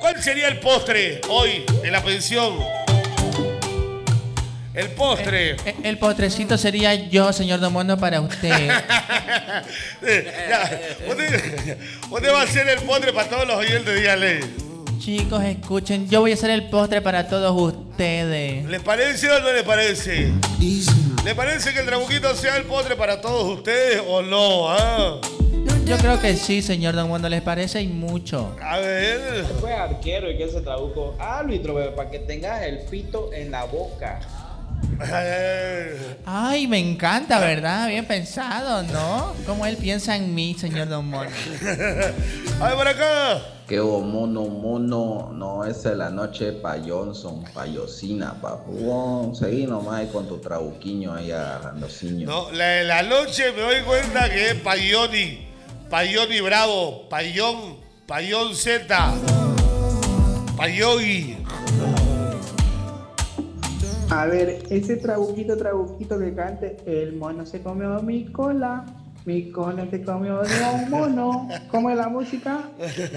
¿Cuál sería el postre hoy en la pensión? El postre. El postrecito sería yo, señor Don Mono, para usted. Ya, usted va a hacer el postre para todos los oyentes, dígale. Chicos, escuchen, yo voy a hacer el postre para todos ustedes. ¿Les parece o no les parece? ¿Le parece que el trabuquito sea el postre para todos ustedes o no? ¿Ah? Yo creo que sí, señor Don Mono, ¿les parece? Y mucho. A ver. Fue arquero y que se tradujo árbitro, bebé, para que tengas el pito en la boca. Ay, me encanta, ¿verdad? Bien pensado, ¿no? Como él piensa en mí, señor Don Mono. A ver, por acá. Que mono, no es la noche pa' Johnson, pa' Yosina, papu. Seguí nomás ahí con tu trabuquiño ahí agarrando ciño. No, la noche me doy cuenta que es Payoni Bravo, Payón Z, Payogi. A ver, ese trabuquito que cante, el mono se comió mi cola se comió de un mono. ¿Cómo es la música?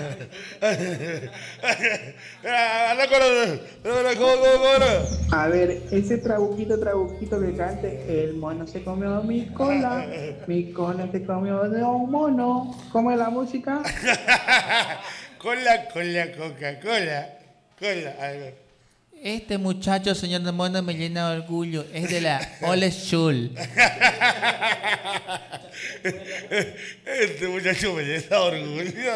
A ver, ese trabuquito que cante, el mono se comió mi cola se comió de un mono. ¿Cómo es la música? Con la Coca-Cola. Cola. Este muchacho, señor Don Mono, me llena de orgullo. Es de la Ole Schul. Este muchacho me llena de orgullo.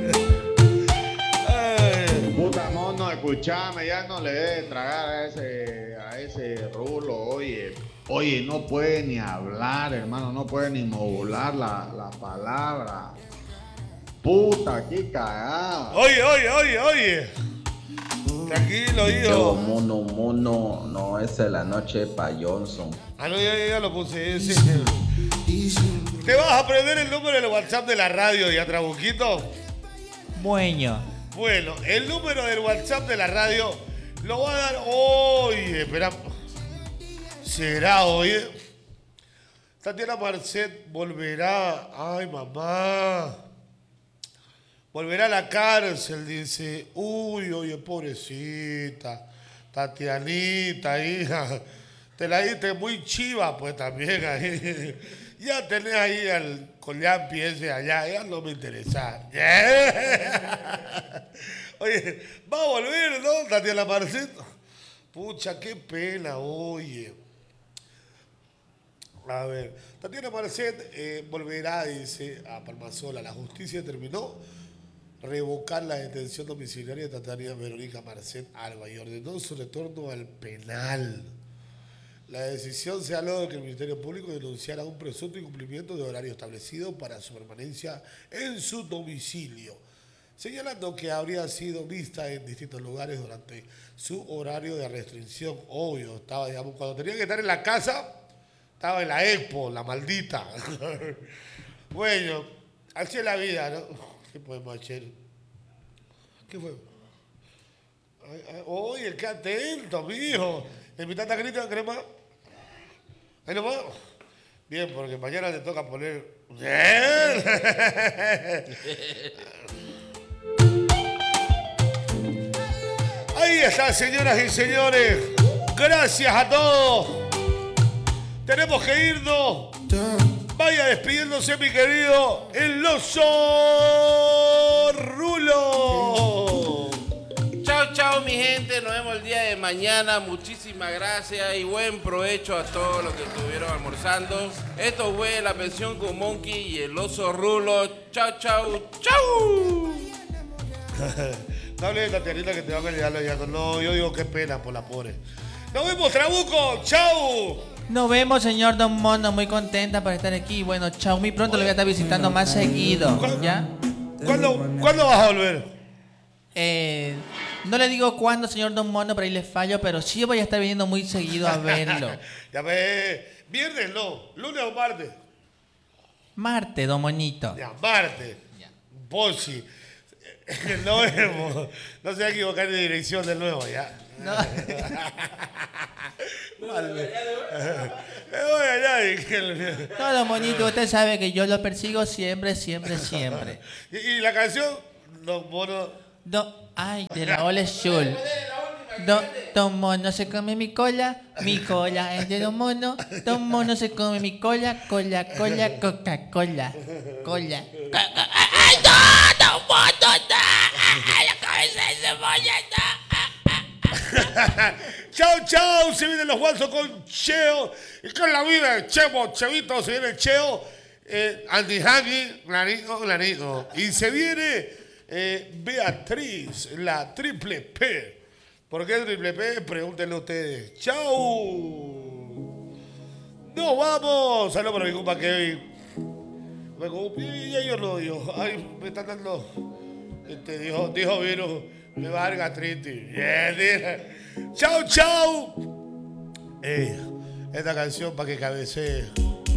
Puta mono, escuchame, ya no le dé tragar a ese rulo, oye. Oye, no puede ni hablar, hermano, no puede ni modular la palabra. Puta, qué cagada. Oye. Tranquilo, Que hijo. mono, no es la noche pa' Johnson. Ah, no, ya lo puse ese. ¿Te vas a aprender el número del WhatsApp de la radio, ya, Trabuquito? Bueno. Bueno, el número del WhatsApp de la radio lo va a dar hoy. Espera. ¿Será hoy? Tatiana Marcet volverá. Ay, mamá. Volverá a la cárcel, dice. Uy, oye, pobrecita. Tatianita, hija. Te la diste muy chiva, pues también ahí. Ya tenés ahí al Collampi ese allá. Ya no me interesa. Oye, va a volver, ¿no, Tatiana Marcet? Pucha, qué pena, oye. A ver, Tatiana Marcet volverá, dice, a Palmasola. La justicia terminó revocar la detención domiciliaria de Tatiana Verónica Marcet Alba y ordenó su retorno al penal. La decisión se ha luego de que el Ministerio Público denunciara un presunto incumplimiento de horario establecido para su permanencia en su domicilio, señalando que habría sido vista en distintos lugares durante su horario de restricción. Obvio, estaba, digamos, cuando tenía que estar en la casa, estaba en la expo, la maldita. Bueno, así es la vida, ¿no? ¿Qué podemos hacer? ¿Qué fue? Oye, qué atento, mijo. ¿Invitaste a Cristian, crema? ¿Ahí nomás? Bien, porque mañana te toca poner... ¡Bien! Ahí está, señoras y señores. Gracias a todos. Tenemos que irnos. Vaya despidiéndose, mi querido El Oso Rulo. Chao, mi gente. Nos vemos el día de mañana. Muchísimas gracias y buen provecho a todos los que estuvieron almorzando. Esto fue La Pensión con Monkey y El Oso Rulo. Chao. No hable de Tatianita que te va a quedar leyendo. No, yo digo qué pena por la pobre. Nos vemos, Trabuco. Chau. Nos vemos, señor Don Mono. Muy contenta por estar aquí. Bueno, chao. Muy pronto lo voy a estar visitando más seguido. ¿Ya? ¿Cuándo vas a volver? No le digo cuándo, señor Don Mono, pero ahí le fallo. Pero sí voy a estar viniendo muy seguido a verlo. Ya ve. Viernes no. Lunes o martes. Marte, Don Monito. Ya, martes. Ya. Pochi. Nos vemos. No se va a equivocar de dirección de nuevo, ya. No. Vale. No, Don Monito, usted sabe que yo lo persigo siempre. ¿Y la canción? No, bueno. No. Ay, de la Ole Schul. Don Mono se come mi cola es de Don Mono se come mi cola, Coca-Cola, cola. ¡Ay, no! ¡Don Mono, no! ¡La cabeza de cebolla, no! Chao, chao, se vienen los guanzos con Cheo. Y con la vida de Chemo, Chevito, se viene el Cheo. Andy Hagi, Lanico. Y se viene Beatriz, la triple P. ¿Por qué triple P? Pregúntenle ustedes. ¡Chao! ¡Nos vamos! Saludos para mi compa Kevin. Y ellos no, dijo. Ay, me están dando. Dijo Viro, me va a dar gastritis. Chao, chao. Esta canción para que cabecee.